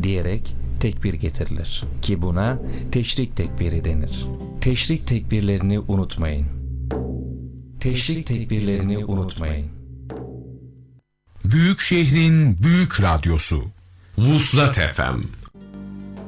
diyerek tekbir getirilir ki buna teşrik tekbiri denir. Teşrik tekbirlerini unutmayın. Teşrik tekbirlerini unutmayın. Büyük şehrin büyük radyosu Vuslat FM.